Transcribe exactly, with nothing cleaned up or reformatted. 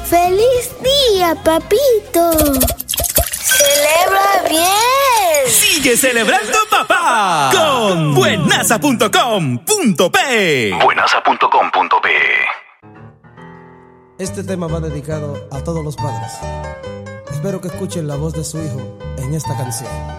¡Feliz día, papito! ¡Celebra bien! ¡Sigue celebrando, papá! Con buenaza punto com punto pe. buenaza punto com punto pe. Este tema va dedicado a todos los padres. Espero que escuchen la voz de su hijo en esta canción.